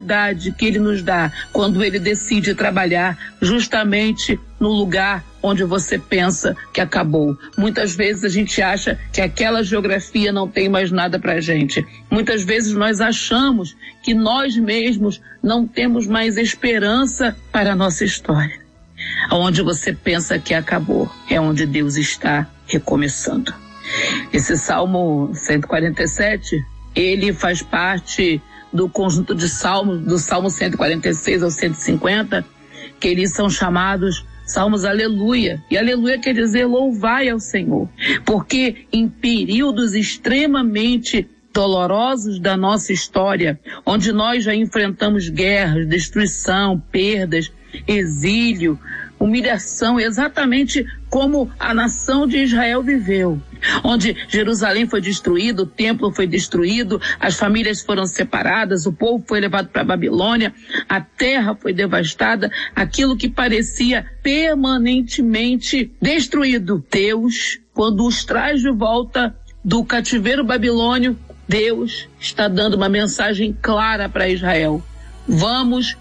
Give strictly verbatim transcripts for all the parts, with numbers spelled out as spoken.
liberdade que Ele nos dá quando Ele decide trabalhar justamente no lugar onde você pensa que acabou. Muitas vezes a gente acha que aquela geografia não tem mais nada pra gente. Muitas vezes nós achamos que nós mesmos não temos mais esperança para a nossa história. Onde você pensa que acabou é onde Deus está recomeçando. Esse Salmo cento e quarenta e sete, ele faz parte do conjunto de salmos, do Salmo cento e quarenta e seis ao cento e cinquenta, que eles são chamados Salmos Aleluia. E Aleluia quer dizer louvai ao Senhor. Porque em períodos extremamente dolorosos da nossa história, onde nós já enfrentamos guerras, destruição, perdas, exílio, humilhação, exatamente como a nação de Israel viveu, onde Jerusalém foi destruído, o templo foi destruído, as famílias foram separadas, o povo foi levado para a Babilônia, a terra foi devastada, aquilo que parecia permanentemente destruído. Deus, quando os traz de volta do cativeiro babilônio, Deus está dando uma mensagem clara para Israel: vamos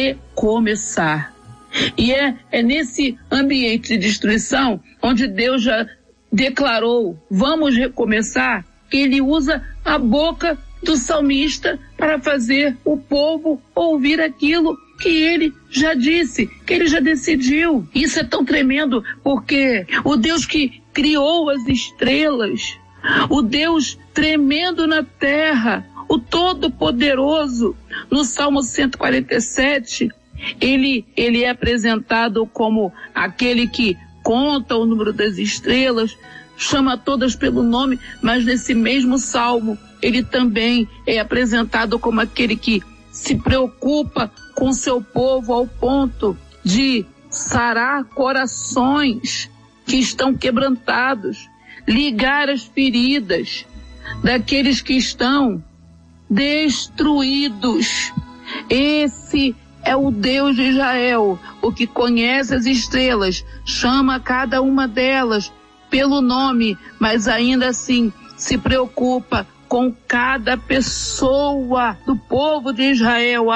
recomeçar. E é, é nesse ambiente de destruição, onde Deus já declarou, vamos recomeçar, que Ele usa a boca do salmista para fazer o povo ouvir aquilo que Ele já disse, que Ele já decidiu. Isso é tão tremendo, porque o Deus que criou as estrelas, o Deus tremendo na terra, o Todo-Poderoso, no Salmo cento e quarenta e sete, Ele, ele é apresentado como aquele que conta o número das estrelas, chama todas pelo nome, mas nesse mesmo salmo, ele também é apresentado como aquele que se preocupa com seu povo ao ponto de sarar corações que estão quebrantados, ligar as feridas daqueles que estão destruídos. Esse é o Deus de Israel, o que conhece as estrelas, chama cada uma delas pelo nome, mas ainda assim se preocupa com cada pessoa do povo de Israel.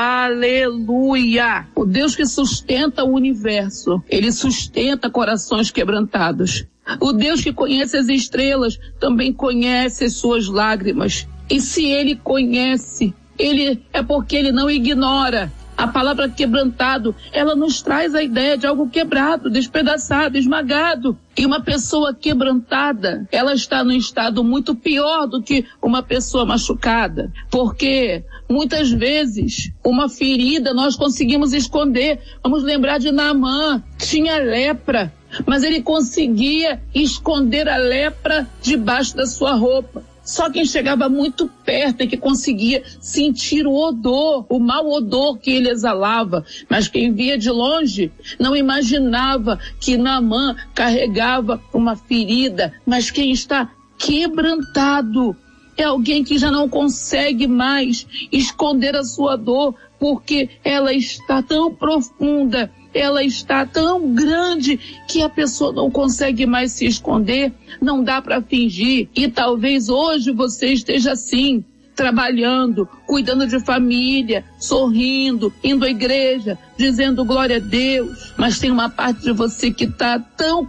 Aleluia! O Deus que sustenta o universo, Ele sustenta corações quebrantados. O Deus que conhece as estrelas também conhece as suas lágrimas. E se Ele conhece, Ele é porque Ele não ignora. A palavra quebrantado, ela nos traz a ideia de algo quebrado, despedaçado, esmagado. E uma pessoa quebrantada, ela está num estado muito pior do que uma pessoa machucada. Porque muitas vezes uma ferida nós conseguimos esconder. Vamos lembrar de Naamã, tinha lepra, mas ele conseguia esconder a lepra debaixo da sua roupa. Só quem chegava muito perto é que conseguia sentir o odor, o mau odor que ele exalava. Mas quem via de longe não imaginava que Naamã carregava uma ferida. Mas quem está quebrantado é alguém que já não consegue mais esconder a sua dor, porque ela está tão profunda, ela está tão grande que a pessoa não consegue mais se esconder, não dá para fingir. E talvez hoje você esteja assim, trabalhando, cuidando de família, sorrindo, indo à igreja, dizendo glória a Deus, mas tem uma parte de você que está tão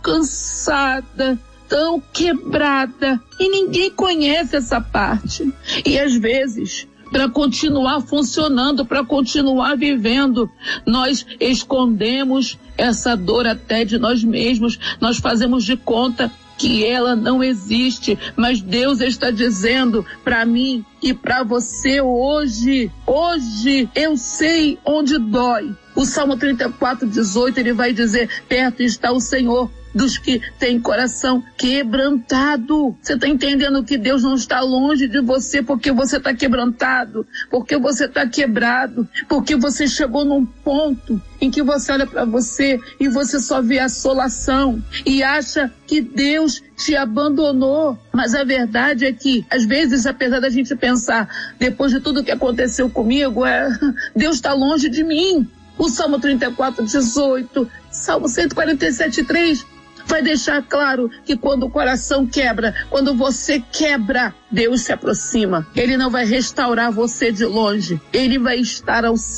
cansada, tão quebrada, e ninguém conhece essa parte. E às vezes, para continuar funcionando, para continuar vivendo, nós escondemos essa dor até de nós mesmos, nós fazemos de conta que ela não existe, mas Deus está dizendo para mim e para você hoje, hoje eu sei onde dói. O Salmo trinta e quatro, dezoito, ele vai dizer, perto está o Senhor dos que têm coração quebrantado. Você está entendendo que Deus não está longe de você porque você está quebrantado, porque você está quebrado, porque você chegou num ponto em que você olha para você e você só vê assolação e acha que Deus te abandonou. Mas a verdade é que, às vezes, apesar da gente pensar, depois de tudo que aconteceu comigo, é, Deus está longe de mim. O Salmo trinta e quatro, dezoito, Salmo cento e quarenta e sete, três, vai deixar claro que quando o coração quebra, quando você quebra, Deus se aproxima. Ele não vai restaurar você de longe. Ele vai estar ao